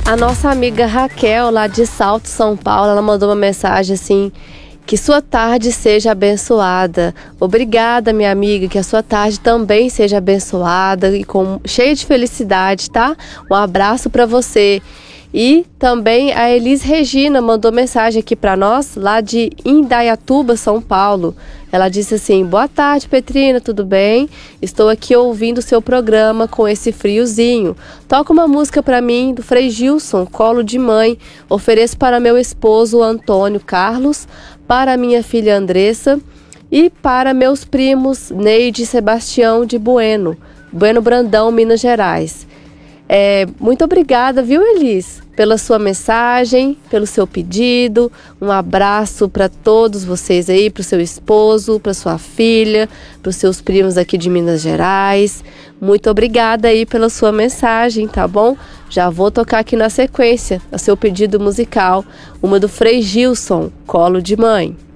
A nossa amiga Raquel, lá de Salto, São Paulo, ela mandou uma mensagem assim: que sua tarde seja abençoada. Obrigada, minha amiga, que a sua tarde também seja abençoada e cheia de felicidade, tá? Um abraço para você. E também a Elis Regina mandou mensagem aqui para nós, lá de Indaiatuba, São Paulo. Ela disse assim: boa tarde, Petrina, tudo bem? Estou aqui ouvindo o seu programa com esse friozinho. Toca uma música para mim do Frei Gilson, Colo de Mãe. Ofereço para meu esposo Antônio Carlos, para minha filha Andressa e para meus primos Neide e Sebastião de Bueno Brandão, Minas Gerais. Muito obrigada, viu, Elis, pela sua mensagem, pelo seu pedido. Um abraço para todos vocês aí, para o seu esposo, para sua filha, para os seus primos aqui de Minas Gerais. Muito obrigada aí pela sua mensagem, tá bom? Já vou tocar aqui na sequência o seu pedido musical, uma do Frei Gilson, Colo de Mãe.